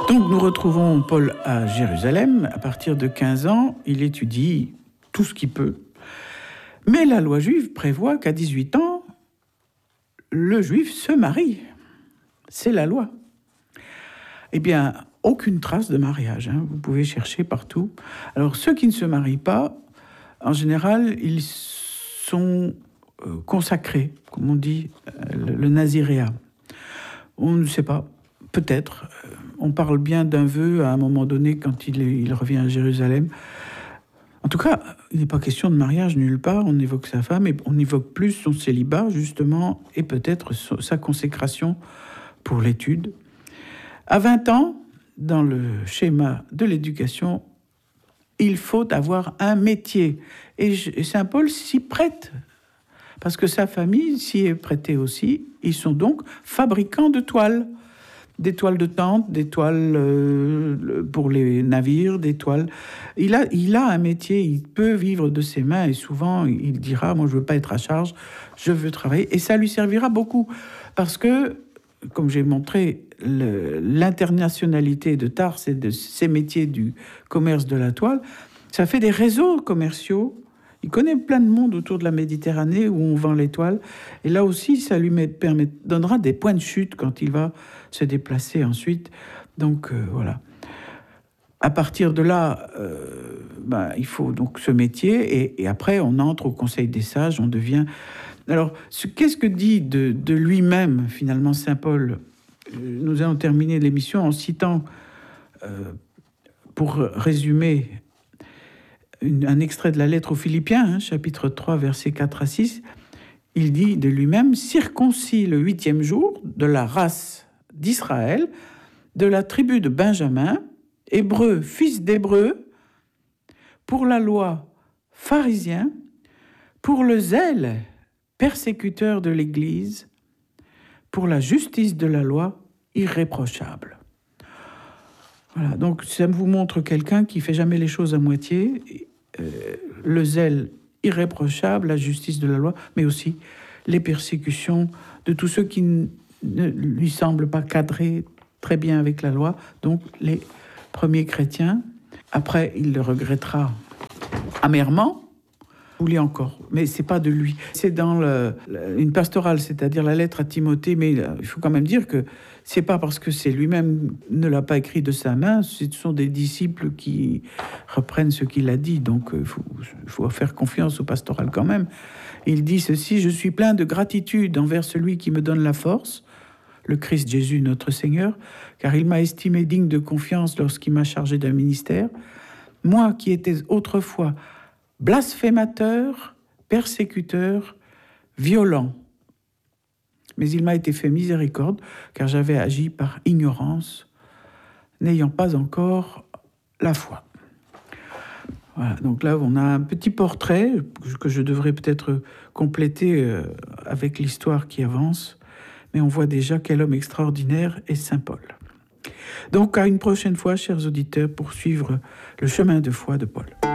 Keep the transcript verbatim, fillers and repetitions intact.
Donc nous retrouvons Paul à Jérusalem. À partir de quinze ans, il étudie tout ce qu'il peut. Mais la loi juive prévoit qu'à dix-huit ans, le juif se marie. C'est la loi. Eh bien, aucune trace de mariage. Hein. Vous pouvez chercher partout. Alors, ceux qui ne se marient pas, en général, ils sont euh, consacrés, comme on dit, euh, le, le naziréat. On ne sait pas. Peut-être. On parle bien d'un vœu à un moment donné quand il, est, il revient à Jérusalem. En tout cas, il n'est pas question de mariage nulle part. On évoque sa femme et on évoque plus son célibat, justement, et peut-être sa consécration pour l'étude. À vingt ans, dans le schéma de l'éducation, il faut avoir un métier. Et saint Paul s'y prête, parce que sa famille s'y est prêtée aussi. Ils sont donc fabricants de toiles. Des toiles de tente, des toiles euh, pour les navires, des toiles. Il a, il a un métier, il peut vivre de ses mains et souvent il dira « moi je veux pas être à charge, je veux travailler ». Et ça lui servira beaucoup parce que, comme j'ai montré, le, l'internationalité de Tars et de ces métiers du commerce de la toile, ça fait des réseaux commerciaux. Il connaît plein de monde autour de la Méditerranée où on vend les toiles. Et là aussi, ça lui met, permet, donnera des points de chute quand il va se déplacer ensuite. Donc, euh, voilà. À partir de là, euh, ben, il faut donc ce métier. Et, et après, on entre au Conseil des sages, on devient... Alors, ce, qu'est-ce que dit de, de lui-même, finalement, saint Paul ? Nous allons terminer l'émission en citant, euh, pour résumer... Une, un extrait de la lettre aux Philippiens, hein, chapitre trois, versets quatre à six, il dit de lui-même « Circoncis le huitième jour de la race d'Israël, de la tribu de Benjamin, hébreu, fils d'hébreu, pour la loi pharisien, pour le zèle persécuteur de l'Église, pour la justice de la loi irréprochable. » Voilà, donc ça vous montre quelqu'un qui fait jamais les choses à moitié, euh, le zèle irréprochable, la justice de la loi, mais aussi les persécutions de tous ceux qui ne lui semblent pas cadrer très bien avec la loi, donc les premiers chrétiens. Après, il le regrettera amèrement. Vous voulez encore, mais c'est pas de lui. C'est dans le, une pastorale, c'est-à-dire la lettre à Timothée, mais il faut quand même dire que c'est pas parce que c'est lui-même ne l'a pas écrit de sa main, ce sont des disciples qui reprennent ce qu'il a dit, donc il faut, faut faire confiance au pastoral quand même. Il dit ceci: « Je suis plein de gratitude envers celui qui me donne la force, le Christ Jésus notre Seigneur, car il m'a estimé digne de confiance lorsqu'il m'a chargé d'un ministère. Moi qui étais autrefois blasphémateur, persécuteur, violent. Mais il m'a été fait miséricorde, car j'avais agi par ignorance, n'ayant pas encore la foi. » Voilà, donc là, on a un petit portrait que je devrais peut-être compléter avec l'histoire qui avance, mais on voit déjà quel homme extraordinaire est saint Paul. Donc, à une prochaine fois, chers auditeurs, pour suivre le chemin de foi de Paul.